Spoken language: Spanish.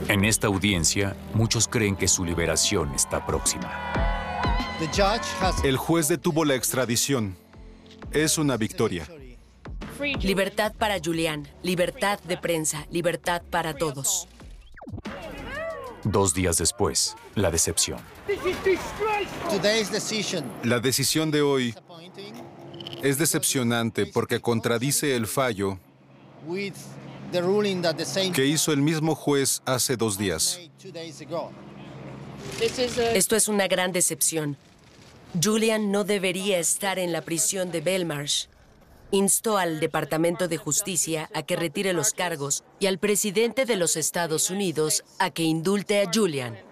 En esta audiencia, muchos creen que su liberación está próxima. El juez detuvo la extradición. Es una victoria. Libertad para Julian, libertad de prensa, libertad para todos. 2 días después, la decepción. La decisión de hoy es decepcionante porque contradice el fallo que hizo el mismo juez hace 2 días. Esto es una gran decepción. Julian no debería estar en la prisión de Belmarsh. Insto al Departamento de Justicia a que retire los cargos y al presidente de los Estados Unidos a que indulte a Julian.